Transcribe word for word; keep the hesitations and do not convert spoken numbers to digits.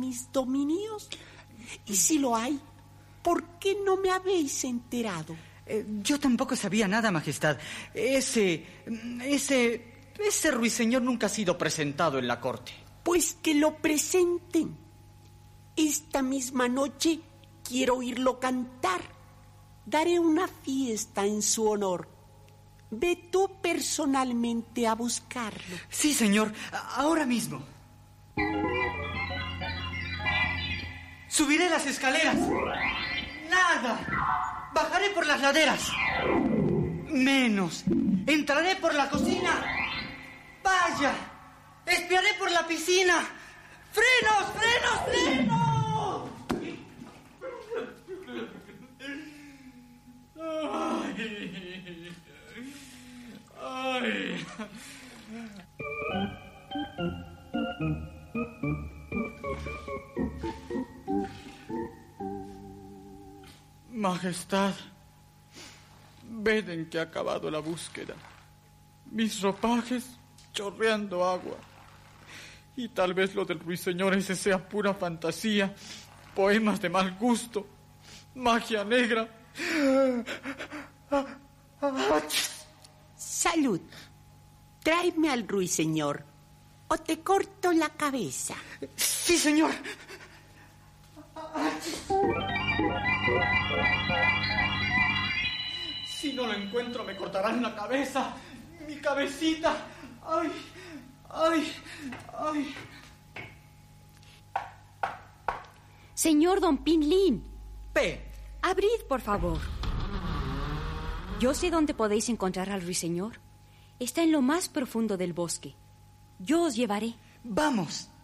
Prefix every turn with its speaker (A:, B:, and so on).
A: mis dominios? Y si lo hay, ¿por qué no me habéis enterado?
B: Eh, yo tampoco sabía nada, Majestad. Ese... ese... ese ruiseñor nunca ha sido presentado en la corte.
A: Pues que lo presenten. Esta misma noche quiero oírlo cantar. Daré una fiesta en su honor. Ve tú personalmente a buscarlo.
B: Sí, señor, ahora mismo. Subiré las escaleras. Nada. Bajaré por las laderas. Menos. Entraré por la cocina. Vaya. Espiaré por la piscina. ¡Frenos, frenos, frenos! Ay. Ay. Majestad, ved en que ha acabado la búsqueda. Mis ropajes chorreando agua. Y tal vez lo del ruiseñor ese sea pura fantasía, poemas de mal gusto, magia negra.
A: Salud. Tráeme al ruiseñor o te corto la cabeza.
B: Sí, señor. Si no lo encuentro, me cortarán la cabeza. Mi cabecita. Ay, ay, ay.
C: Señor Don Pinlín.
B: Ve.
C: Abrid, por favor. Yo sé dónde podéis encontrar al ruiseñor. Está en lo más profundo del bosque. Yo os llevaré.
B: Vamos.